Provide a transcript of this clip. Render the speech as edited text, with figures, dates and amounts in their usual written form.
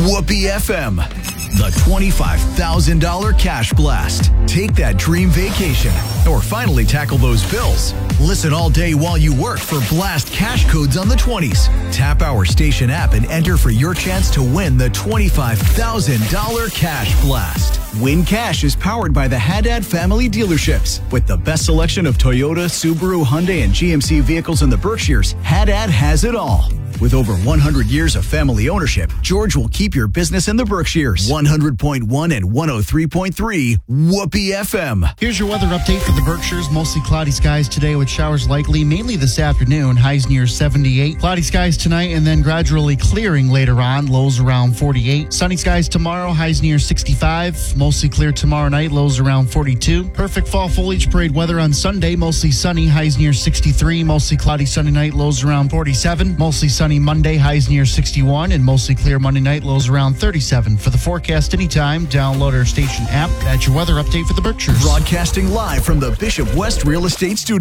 Whoopee FM, the $25,000 cash blast. Take that dream vacation or finally tackle those bills. Listen all day while you work for blast cash codes on the 20s. Tap our station app and enter for your chance to win the $25,000 cash blast. Win Cash is powered by the Haddad family dealerships. With the best selection of Toyota, Subaru, Hyundai, and GMC vehicles in the Berkshires, Haddad has it all. With over 100 years of family ownership, George will keep your business in the Berkshires. 100.1 and 103.3 Whoopee FM. Here's your weather update for the Berkshires. Mostly cloudy skies today with showers likely, mainly this afternoon. Highs near 78. Cloudy skies tonight and then gradually clearing later on. Lows around 48. Sunny skies tomorrow. Highs near 65. Mostly clear tomorrow night. Lows around 42. Perfect fall foliage parade weather on Sunday. Mostly sunny. Highs near 63. Mostly cloudy Sunday night. Lows around 47. Mostly sunny Monday, highs near 61, and mostly clear Monday night, lows around 37. For the forecast anytime, download our station app. That's your weather update for the Berkshires. Broadcasting live from the Bishop West Real Estate Studio.